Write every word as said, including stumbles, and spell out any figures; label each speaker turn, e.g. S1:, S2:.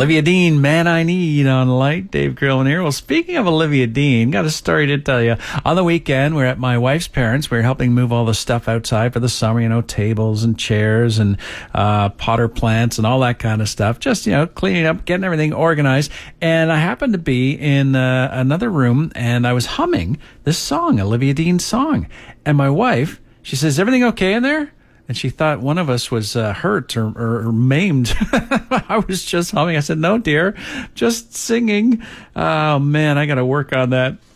S1: Olivia Dean, Man I Need on Light. Dave Grillen here. Well, speaking of Olivia Dean, got a story to tell you. On the weekend, we're at my wife's parents. We we're helping move all the stuff outside for the summer, you know, tables and chairs and uh, potter plants and all that kind of stuff. Just, you know, cleaning up, getting everything organized. And I happened to be in uh, another room, and I was humming this song, Olivia Dean's song. And my wife, she says, everything okay in there? And she thought one of us was uh, hurt or, or, or maimed. I was just humming. I said, no, dear, just singing. Oh, man, I got to work on that.